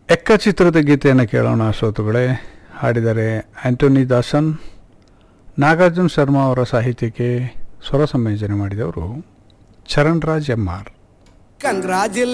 ಎಕ್ಕ ಚಿತ್ರದ ಗೀತೆಯನ್ನು ಕೇಳೋಣ ಶ್ರೋತೃಗಳೇ. ಹಾಡಿದರೆ ಆಂಟೋನಿ ದಾಸನ್. ನಾಗಾರ್ಜುನ್ ಶರ್ಮಾ ಅವರ ಸಾಹಿತ್ಯಕ್ಕೆ ಸ್ವರ ಸಂಯೋಜನೆ ಮಾಡಿದವರು ಚರಣ್ ರಾಜ್ ಎಂ ಆರ್.